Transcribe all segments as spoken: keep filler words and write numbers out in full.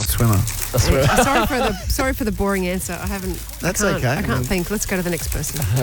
swimmer. A swimmer. sorry for the sorry for the boring answer. I haven't. That's I can't, okay. I can't think. Let's go to the next person. Uh,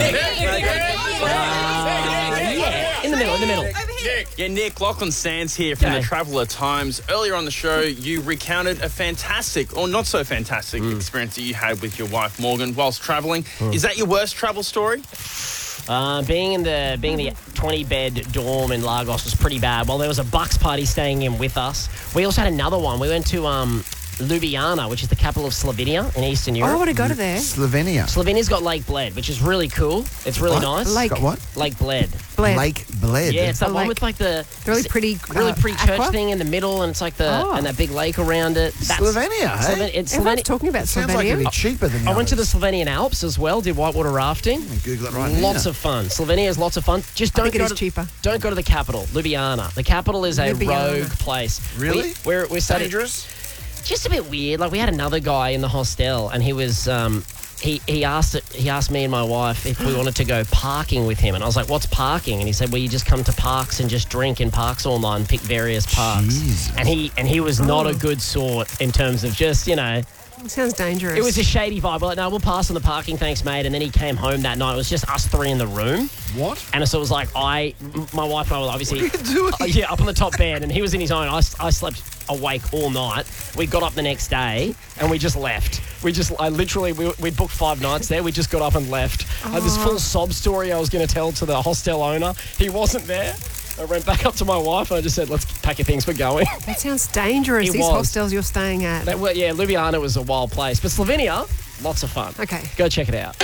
yeah, in the middle, in the middle. Nick. Yeah, Nick, Lachlan Sands here from Okay. the Traveller Times. Earlier on the show, you recounted a fantastic, or not so fantastic, Mm. experience that you had with your wife, Morgan, whilst travelling. Is that your worst travel story? Uh, being in the being in the twenty bed dorm in Lagos was pretty bad. Well, there was a Bucks party staying in with us. We also had another one. We went to um, Ljubljana, which is the capital of Slovenia in Eastern Oh, Europe. I want to go to there. Slovenia. Slovenia's got Lake Bled, which is really cool. It's really What? nice. Lake- Got what? Lake Bled. Bled. Lake Bled. Yeah, it's that A one lake. with like the Really pretty, really uh, pretty church aqua? thing in the middle, and it's like the Oh. and that big lake around it. That's, Slovenia, hey? Sloven- it's Everyone's Slovenia. talking about Sounds like it'd Slovenia. be cheaper than the I went to the others. Slovenian Alps as well. Did whitewater rafting. Google it right Lots now. of fun. Slovenia is lots of fun. Just I don't think it go is to, cheaper. Don't go to the capital, Ljubljana. The capital is a Ljubljana. rogue place. Really? We, we're we're studying. Dangerous? Just a bit weird. Like we had another guy in the hostel, and he was um, he he asked it, he asked me and my wife if we wanted to go parking with him, and I was like, "What's parking?" And he said, "Well, you just come to parks and just drink in parks all night and pick various parks." Jesus. And he and he was not Oh. a good sort in terms of just you know. It sounds dangerous. It was a shady vibe. We're like, no, we'll pass on the parking, thanks, mate. And then he came home that night. It was just us three in the room. What? And so it was like, I, m- my wife and I were obviously, What are you doing? uh, yeah, up on the top bed, and he was in his own. I, s- I slept awake all night. We got up the next day, and we just left. We just, I literally, we we booked five nights there. We just got up and left. I had this full sob story I was going to tell to the hostel owner. He wasn't there. I went back up to my wife and I just said, let's pack your things, we're going. That sounds dangerous. It These was. hostels you're staying at. That, well, yeah, Ljubljana was a wild place. But Slovenia, lots of fun. Okay. Go check it out. Uh,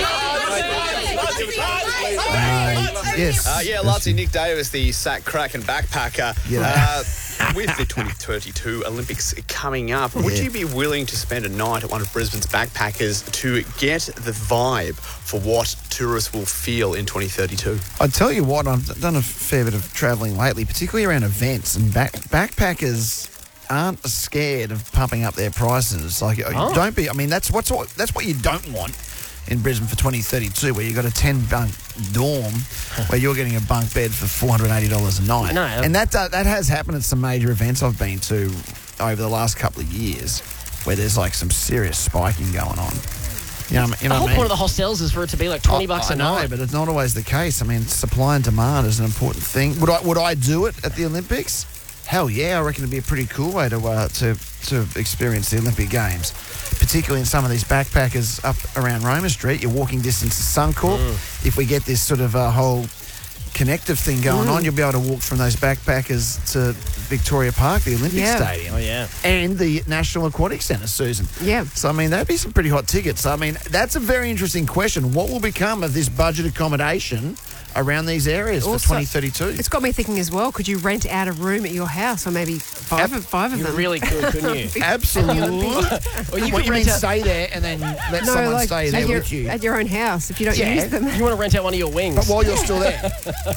yes. Uh, yeah, Lottie, Nick Davis, the sack crack and backpacker. Yeah. Uh, with the twenty thirty-two Olympics coming up, would Yeah. you be willing to spend a night at one of Brisbane's backpackers to get the vibe for what tourists will feel in twenty thirty-two? I tell you what, I've done a fair bit of travelling lately, particularly around events, and back, backpackers aren't scared of pumping up their prices. Like, Oh. don't be. I mean, that's what's what, that's what you don't want in Brisbane for twenty thirty-two, where you've got a ten bunk dorm where you're getting a bunk bed for four hundred eighty dollars a night. No. And that uh, that has happened at some major events I've been to over the last couple of years, where there's like some serious spiking going on. You know, you The know whole what I mean? point of the hostels is for it to be like twenty bucks I a know, night. but it's not always the case. I mean, supply and demand is an important thing. Would I would I do it at the Olympics? Hell yeah, I reckon it'd be a pretty cool way to uh, to to experience the Olympic Games, particularly in some of these backpackers up around Roma Street. You're walking distance to Suncorp. Mm. If we get this sort of uh, whole connective thing going Mm. on, you'll be able to walk from those backpackers to Victoria Park, the Olympic Yeah. Stadium, Oh, yeah. and the National Aquatic Centre, Susan. Yeah. So, I mean, that'd be some pretty hot tickets. I mean, that's a very interesting question. What will become of this budget accommodation around these areas Also, for twenty thirty-two? It's got me thinking as well. Could you rent out a room at your house, or maybe five of five of You them? really could, couldn't you? Absolutely. Or you what could you mean, rent out, stay there and then let No, someone like stay at there your, with you? at your own house if you don't Yeah. use them. you want to rent out one of your wings. But while you're still there.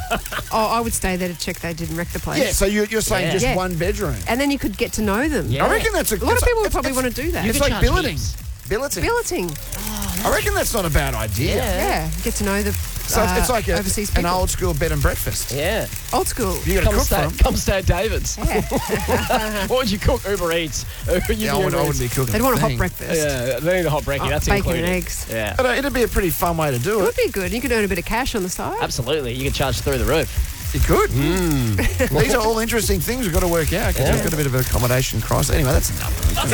Oh, I would stay there to check they didn't wreck the place. Yeah, so you're, you're saying Yeah. just Yeah. one bedroom. And then you could get to know them. Yeah. I reckon that's a... A lot of it's- people would it's- probably it's- want to do that. You It's could like charge billeting. heaps. Billeting. Billeting. I reckon that's not a bad idea. Yeah. Yeah. Get to know the So it's- it's uh, like a, overseas an people. old school bed and breakfast. Yeah. Old school. You got to Come cook stay, from. come stay at David's. Yeah. What would you cook? Uber Eats. You'd be Yeah, I, would, Uber I Eats. wouldn't be cooking. They'd want a hot thing. breakfast. Yeah, they need a hot brekkie. Oh, That's bacon included. and eggs. Yeah. But uh, it'd be a pretty fun way to do It it. would be good. You could earn a bit of cash on the side. Absolutely. You could charge through the roof. You could. These are all interesting things we've got to work out because Yeah. we've got a bit of an accommodation crisis. Anyway, that's enough. All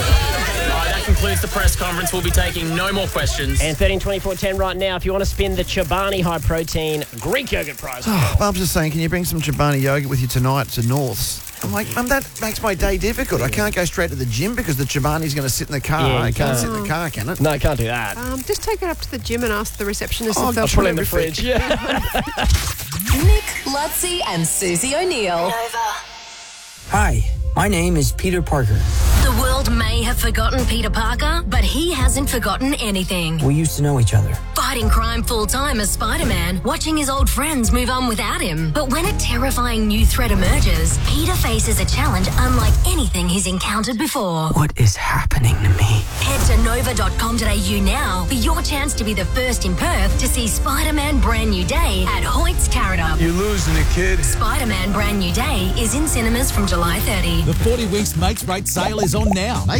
right, that concludes the press conference. We'll be taking no more questions. And thirteen twenty-four ten right now, if you want to spin the Chobani High Protein Greek Yogurt Prize. Bubs is saying, can you bring some Chobani yogurt with you tonight to Norths? I'm like, Mum, that makes my day difficult. I can't go straight to the gym because the Chobani's going to sit in the car. Yeah, you I can't can't. sit in the car, can it? No, can't do that. Um, just take it up to the gym and ask the receptionist Oh, if they'll I'll put Put it it in the fridge. Yeah. Nick, Lutzi, and Susie O'Neill. Hi, my name is Peter Parker. The world may have forgotten Peter Parker, but he hasn't forgotten anything. We used to know each other. Fighting crime full-time as Spider-Man, watching his old friends move on without him. But when a terrifying new threat emerges, Peter faces a challenge unlike anything he's encountered before. What is happening to me? Head to nova dot com dot a u now for your chance to be the first in Perth to see Spider-Man Brand New Day at Hoyt's Carrot You're losing it, kid. Spider-Man Brand New Day is in cinemas from July thirtieth. The forty weeks mates rate sale is on now.